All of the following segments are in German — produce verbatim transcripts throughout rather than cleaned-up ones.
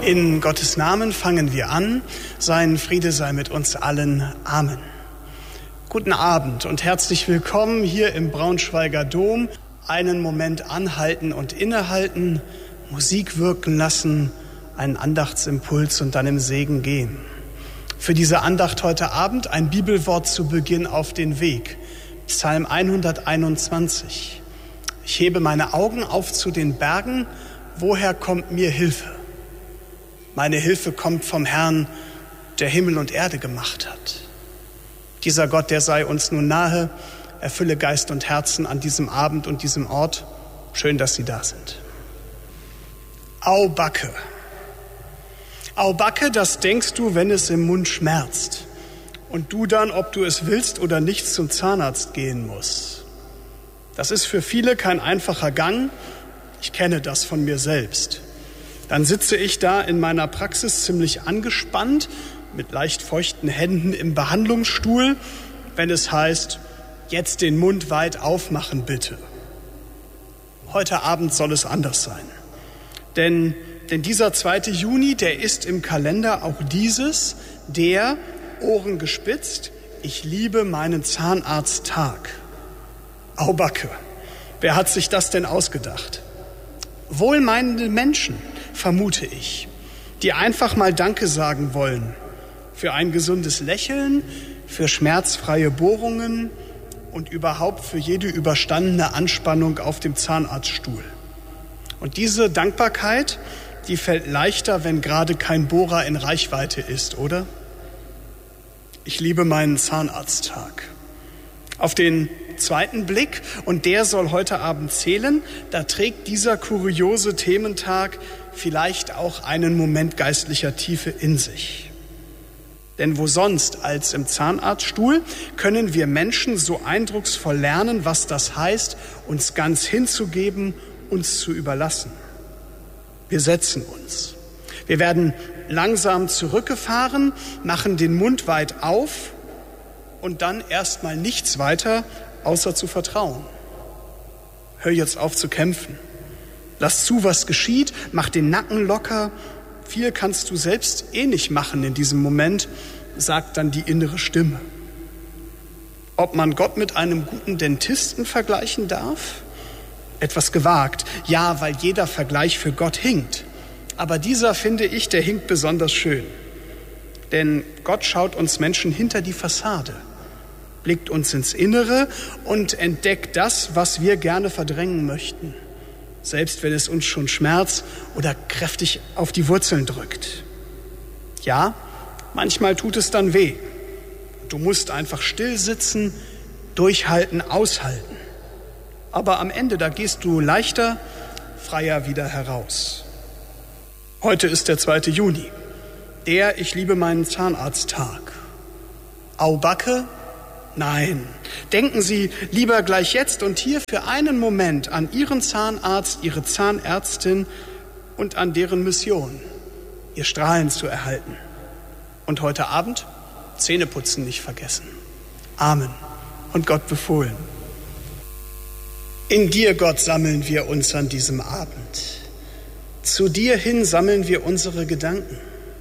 In Gottes Namen fangen wir an. Sein Friede sei mit uns allen. Amen. Guten Abend und herzlich willkommen hier im Braunschweiger Dom. Einen Moment anhalten und innehalten, Musik wirken lassen, einen Andachtsimpuls und dann im Segen gehen. Für diese Andacht heute Abend ein Bibelwort zu Beginn auf den Weg. Psalm hunderteinundzwanzig. Ich hebe meine Augen auf zu den Bergen. Woher kommt mir Hilfe? Meine Hilfe kommt vom Herrn, der Himmel und Erde gemacht hat. Dieser Gott, der sei uns nun nahe, erfülle Geist und Herzen an diesem Abend und diesem Ort. Schön, dass Sie da sind. Au Backe. Au Backe, das denkst du, wenn es im Mund schmerzt. Und du dann, ob du es willst oder nicht, zum Zahnarzt gehen musst. Das ist für viele kein einfacher Gang. Ich kenne das von mir selbst. Dann sitze ich da in meiner Praxis ziemlich angespannt, mit leicht feuchten Händen im Behandlungsstuhl, wenn es heißt, jetzt den Mund weit aufmachen, bitte. Heute Abend soll es anders sein. Denn, denn dieser zweite Juni, der ist im Kalender auch dieses, der, Ohren gespitzt, ich liebe meinen Zahnarzttag. Au Backe, wer hat sich das denn ausgedacht? Wohlmeinende Menschen, vermute ich, die einfach mal Danke sagen wollen für ein gesundes Lächeln, für schmerzfreie Bohrungen und überhaupt für jede überstandene Anspannung auf dem Zahnarztstuhl. Und diese Dankbarkeit, die fällt leichter, wenn gerade kein Bohrer in Reichweite ist, oder? Ich liebe meinen Zahnarzttag. Auf den zweiten Blick, und der soll heute Abend zählen, da trägt dieser kuriose Thementag vielleicht auch einen Moment geistlicher Tiefe in sich. Denn wo sonst als im Zahnarztstuhl können wir Menschen so eindrucksvoll lernen, was das heißt, uns ganz hinzugeben, uns zu überlassen. Wir setzen uns. Wir werden langsam zurückgefahren, machen den Mund weit auf und dann erstmal nichts weiter, außer zu vertrauen. Hör jetzt auf zu kämpfen. Lass zu, was geschieht, mach den Nacken locker. Viel kannst du selbst eh nicht machen in diesem Moment, sagt dann die innere Stimme. Ob man Gott mit einem guten Dentisten vergleichen darf? Etwas gewagt, ja, weil jeder Vergleich für Gott hinkt. Aber dieser, finde ich, der hinkt besonders schön. Denn Gott schaut uns Menschen hinter die Fassade, blickt uns ins Innere und entdeckt das, was wir gerne verdrängen möchten, selbst wenn es uns schon Schmerz oder kräftig auf die Wurzeln drückt. Ja, manchmal tut es dann weh. Du musst einfach still sitzen, durchhalten, aushalten. Aber am Ende, da gehst du leichter, freier wieder heraus. Heute ist der zweite Juni, der Ich liebe meinen Zahnarzttag. Au Backe? Nein, denken Sie lieber gleich jetzt und hier für einen Moment an Ihren Zahnarzt, Ihre Zahnärztin und an deren Mission, Ihr Strahlen zu erhalten. Und heute Abend Zähneputzen nicht vergessen. Amen und Gott befohlen. In dir, Gott, sammeln wir uns an diesem Abend. Zu dir hin sammeln wir unsere Gedanken.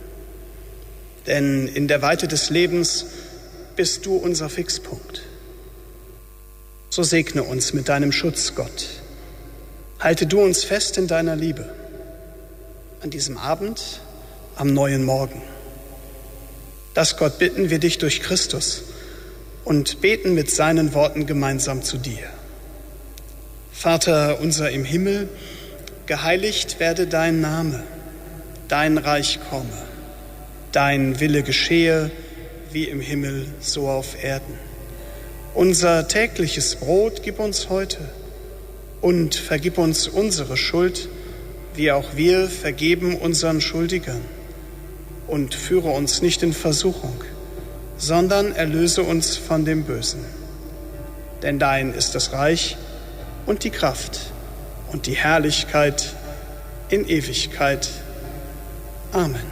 Denn in der Weite des Lebens bist du unser Fixpunkt. So segne uns mit deinem Schutz, Gott. Halte du uns fest in deiner Liebe. An diesem Abend, am neuen Morgen. Das, Gott, bitten wir dich durch Christus und beten mit seinen Worten gemeinsam zu dir. Vater unser im Himmel, geheiligt werde dein Name, dein Reich komme, dein Wille geschehe, wie im Himmel, so auf Erden. Unser tägliches Brot gib uns heute und vergib uns unsere Schuld, wie auch wir vergeben unseren Schuldigern. Und führe uns nicht in Versuchung, sondern erlöse uns von dem Bösen. Denn dein ist das Reich und die Kraft und die Herrlichkeit in Ewigkeit. Amen.